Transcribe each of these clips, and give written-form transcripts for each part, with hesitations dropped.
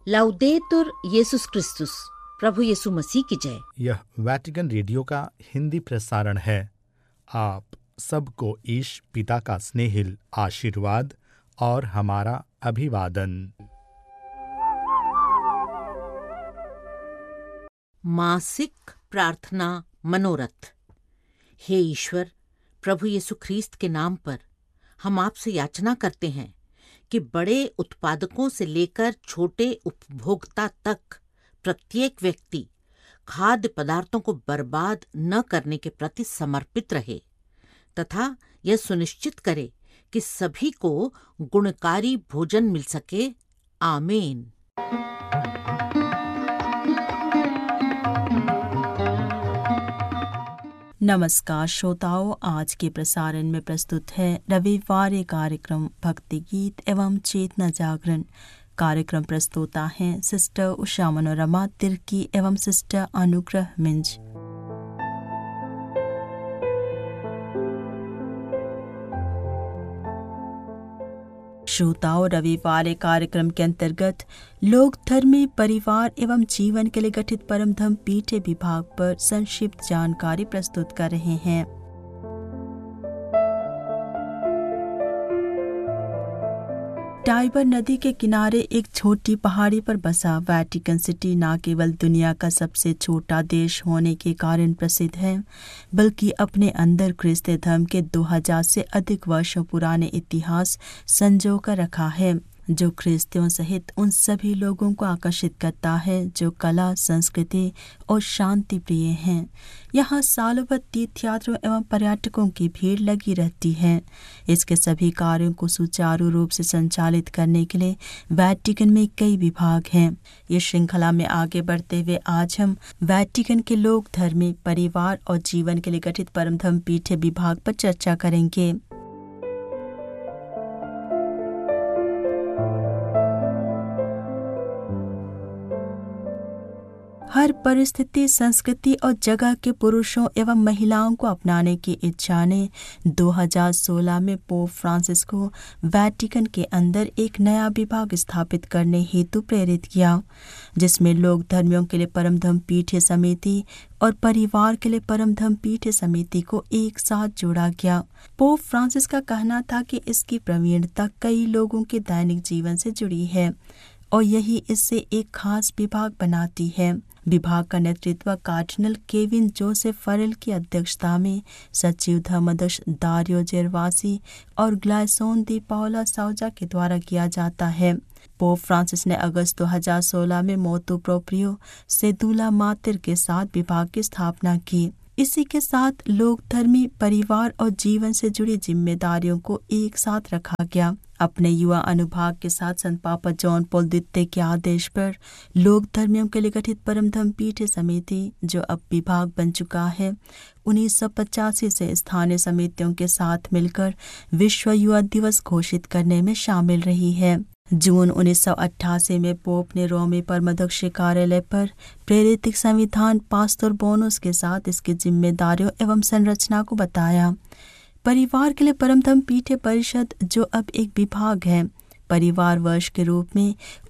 लाउदेतुर येसुस क्रिस्तुस, प्रभु यीशु मसीह की जय। यह वैटिकन रेडियो का हिंदी प्रसारण है। आप सबको ईश पिता का स्नेहिल आशीर्वाद और हमारा अभिवादन। मासिक प्रार्थना मनोरथ। हे ईश्वर, प्रभु यीशु ख्रीस्त के नाम पर हम आपसे याचना करते हैं कि बड़े उत्पादकों से लेकर छोटे उपभोक्ता तक प्रत्येक व्यक्ति खाद्य पदार्थों को बर्बाद न करने के प्रति समर्पित रहे तथा यह सुनिश्चित करे कि सभी को गुणकारी भोजन मिल सके। आमीन। नमस्कार श्रोताओं, आज के प्रसारण में प्रस्तुत है रविवार कार्यक्रम भक्ति गीत एवं चेतना जागरण। कार्यक्रम प्रस्तुता हैं सिस्टर उषा मनोरमा तिर्की एवं सिस्टर अनुग्रह मिंज। श्रोताओं, रविवार कार्यक्रम के अंतर्गत लोक धर्मी परिवार एवं जीवन के लिए गठित परमधम पीठे विभाग पर संक्षिप्त जानकारी प्रस्तुत कर रहे हैं। टाइबर नदी के किनारे एक छोटी पहाड़ी पर बसा वैटिकन सिटी न केवल दुनिया का सबसे छोटा देश होने के कारण प्रसिद्ध है, बल्कि अपने अंदर ख्रिस्तीय धर्म के 2000 से अधिक वर्षों पुराने इतिहास संजो कर रखा है, जो ख्रिस्तियों सहित उन सभी लोगों को आकर्षित करता है जो कला, संस्कृति और शांति प्रिय हैं। यहाँ सालों भर तीर्थयात्रियों एवं पर्यटकों की भीड़ लगी रहती है। इसके सभी कार्यों को सुचारू रूप से संचालित करने के लिए वैटिकन में कई विभाग हैं। इस श्रृंखला में आगे बढ़ते हुए आज हम वैटिकन के लोक धर्मी परिवार और जीवन के लिए गठित परमधम पीठे विभाग पर चर्चा करेंगे। हर परिस्थिति, संस्कृति और जगह के पुरुषों एवं महिलाओं को अपनाने की इच्छा ने 2016 में पोप फ्रांसिस को वैटिकन के अंदर एक नया विभाग स्थापित करने हेतु प्रेरित किया, जिसमें लोक धर्मियों के लिए परमधम पीठे समिति और परिवार के लिए परमधम पीठे समिति को एक साथ जोड़ा गया। पोप फ्रांसिस का कहना था कि इसकी प्रवीणता कई लोगों के दैनिक जीवन से जुड़ी है और यही इससे एक खास विभाग बनाती है। विभाग का नेतृत्व कार्डिनल केविन जोसेफ फरेल की अध्यक्षता में सचिव धर्माध्यक्ष दारियो जेरवासी और ग्लाइसोन दी पाओला साउजा के द्वारा किया जाता है। पोप फ्रांसिस ने अगस्त 2016 में मोतु प्रोप्रियो सेदुला मातिर के साथ विभाग की स्थापना की। इसी के साथ लोक धर्मी परिवार और जीवन से जुड़ी जिम्मेदारियों को एक साथ रखा गया। अपने युवा अनुभाग के साथ संत पापा जॉन पॉल द्वितीय के आदेश पर लोक धर्मियों के लिए गठित परमधम पीठे समिति, जो अब विभाग बन चुका है, 1985 से स्थानीय समितियों के साथ मिलकर विश्व युवा दिवस घोषित करने में शामिल रही है। जून 1988 में पोप ने रोमी परमदक्ष कार्यालय पर प्रेरित संविधान पास्टर बोनस के साथ इसकी जिम्मेदारियों एवं संरचना को बताया। परिवार के लिए परमधम पीठे परिषद, जो अब एक विभाग है, परिवार वर्ष के रूप में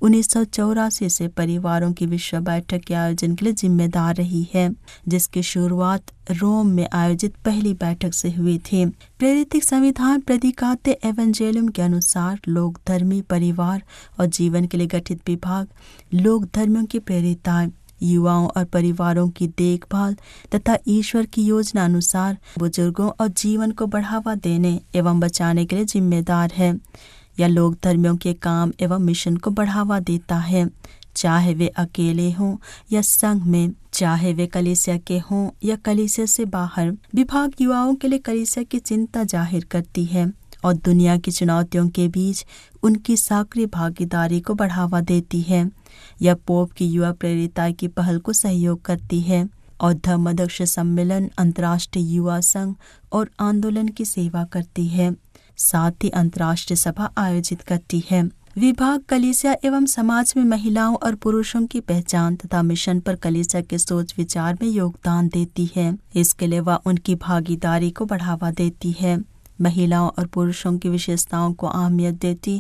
1984 से परिवारों की विश्व बैठक के आयोजन के लिए जिम्मेदार रही है, जिसकी शुरुआत रोम में आयोजित पहली बैठक से हुई थी। प्रेरित संविधान प्रेडिकाते एवेंजेलियम के अनुसार लोक धर्मी परिवार और जीवन के लिए गठित विभाग लोक धर्मियों की प्रेरिताएं, युवाओं और परिवारों की देखभाल तथा ईश्वर की योजना अनुसार बुजुर्गों और जीवन को बढ़ावा देने एवं बचाने के लिए जिम्मेदार है। या लोक धर्मियों के काम एवं मिशन को बढ़ावा देता है, चाहे वे अकेले हों या संघ में, चाहे वे कलीसिया के हों या कलीसिया से बाहर। विभाग युवाओं के लिए कलीसिया की चिंता जाहिर करती है और दुनिया की चुनौतियों के बीच उनकी सक्रिय भागीदारी को बढ़ावा देती है। यह पोप की युवा प्रेरिताई की पहल को सहयोग करती है और धर्माध्यक्ष सम्मेलन, अंतर्राष्ट्रीय युवा संघ और आंदोलन की सेवा करती है। साथ ही अंतर्राष्ट्रीय सभा आयोजित करती है। विभाग कलीसिया एवं समाज में महिलाओं और पुरुषों की पहचान तथा मिशन पर कलीसिया के सोच विचार में योगदान देती है। इसके लिए वह उनकी भागीदारी को बढ़ावा देती है, महिलाओं और पुरुषों की विशेषताओं को अहमियत देती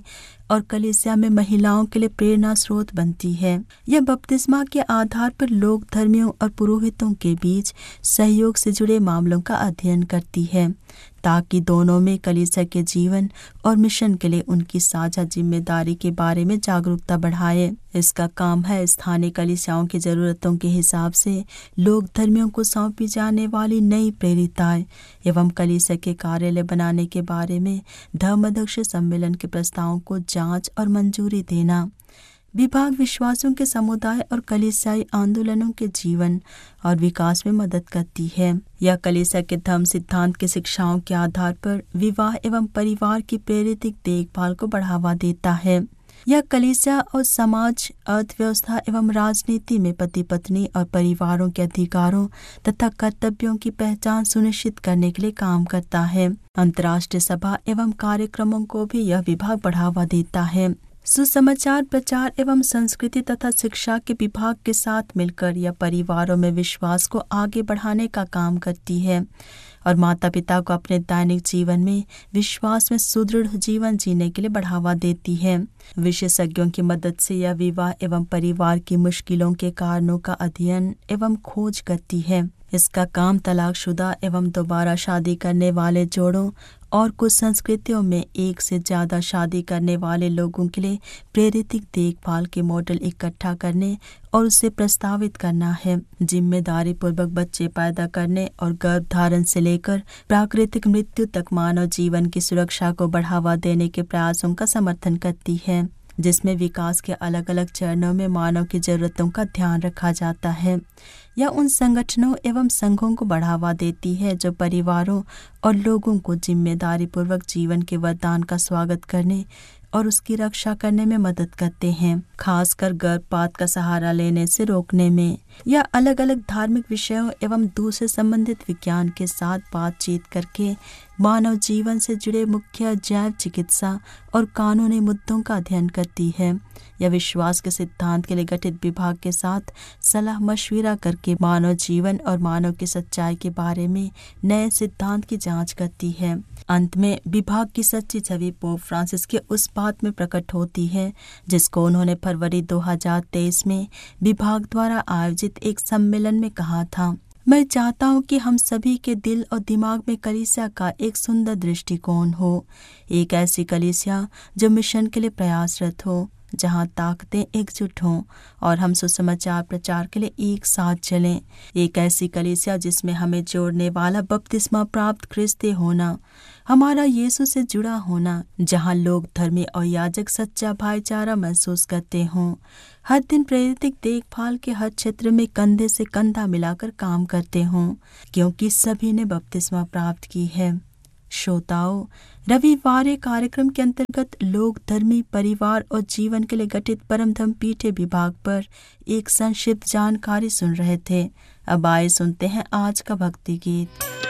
और कलीसिया में महिलाओं के लिए प्रेरणा स्रोत बनती है। यह बपतिस्मा के आधार पर लोक धर्मियों और पुरोहितों के बीच सहयोग से जुड़े मामलों का अध्ययन करती है, ताकि दोनों में कलीसिया के जीवन और मिशन के लिए उनकी साझा जिम्मेदारी के बारे में जागरूकता बढ़ाए। इसका काम है स्थानीय कलीसियाओं की जरूरतों के हिसाब से लोक धर्मियों को सौंपी जाने वाली नई प्रेरिताएं एवं कलीसिया के कार्यालय बनाने के बारे में धर्माध्यक्ष सम्मेलन के प्रस्तावों को जांच और मंजूरी देना। विभाग विश्वासियों के समुदाय और कलीसियाई आंदोलनों के जीवन और विकास में मदद करती है। यह कलीसिया के धर्म सिद्धांत की शिक्षाओं के आधार पर विवाह एवं परिवार की प्रेरित देखभाल को बढ़ावा देता है। यह कलीसिया और समाज, अर्थव्यवस्था एवं राजनीति में पति पत्नी और परिवारों के अधिकारों तथा कर्तव्यों की पहचान सुनिश्चित करने के लिए काम करता है। अंतर्राष्ट्रीय सभा एवं कार्यक्रमों को भी यह विभाग बढ़ावा देता है। सुसमाचार प्रचार एवं संस्कृति तथा शिक्षा के विभाग के साथ मिलकर यह परिवारों में विश्वास को आगे बढ़ाने का काम करती है और माता पिता को अपने दैनिक जीवन में विश्वास में सुदृढ़ जीवन जीने के लिए बढ़ावा देती है। विशेषज्ञों की मदद से यह विवाह एवं परिवार की मुश्किलों के कारणों का अध्ययन एवं खोज करती है। इसका काम तलाकशुदा एवं दोबारा शादी करने वाले जोड़ों और कुछ संस्कृतियों में एक से ज्यादा शादी करने वाले लोगों के लिए प्रेरित देखभाल के मॉडल इकट्ठा करने और उसे प्रस्तावित करना है। जिम्मेदारी पूर्वक बच्चे पैदा करने और गर्भधारण से लेकर प्राकृतिक मृत्यु तक मानव जीवन की सुरक्षा को बढ़ावा देने के प्रयासों का समर्थन करती है, जिसमें विकास के अलग अलग चरणों में मानव की जरूरतों का ध्यान रखा जाता है। यह उन संगठनों एवं संघों को बढ़ावा देती है जो परिवारों और लोगों को जिम्मेदारी पूर्वक जीवन के वरदान का स्वागत करने और उसकी रक्षा करने में मदद करते हैं, खासकर गर्भपात का सहारा लेने से रोकने में। यह अलग अलग धार्मिक विषयों एवं दूसरे संबंधित विज्ञान के साथ बातचीत करके मानव जीवन से जुड़े मुख्य जैव चिकित्सा और कानूनी मुद्दों का अध्ययन करती है। यह विश्वास के सिद्धांत के लिए गठित विभाग के साथ सलाह मशविरा करके मानव जीवन और मानव की सच्चाई के बारे में नए सिद्धांत की जांच करती है। अंत में विभाग की सच्ची छवि पोप फ्रांसिस के उस बात में प्रकट होती है जिसको उन्होंने फरवरी 2023 में विभाग द्वारा आयोजित एक सम्मेलन में कहा था। मैं चाहता हूं कि हम सभी के दिल और दिमाग में कलीसिया का एक सुंदर दृष्टिकोण हो, एक ऐसी कलीसिया जो मिशन के लिए प्रयासरत हो, जहां ताकतें एकजुट हों और हम सुसमाचार प्रचार के लिए एक साथ चलें। एक ऐसी कलीसिया जिसमें हमें जोड़ने वाला बपतिस्मा प्राप्त क्रिस्ती होना, हमारा यीशु से जुड़ा होना, जहां लोग धर्मी और याजक सच्चा भाईचारा महसूस करते हों, हर दिन प्रेरित देखभाल के हर क्षेत्र में कंधे से कंधा मिलाकर काम करते हों, क्योंकि सभी ने बपतिस्मा प्राप्त की है। श्रोताओं, रविवार कार्यक्रम के अंतर्गत लोक धर्मी परिवार और जीवन के लिए गठित परम धर्म पीठे विभाग पर एक संक्षिप्त जानकारी सुन रहे थे। अब आइए सुनते हैं आज का भक्ति गीत।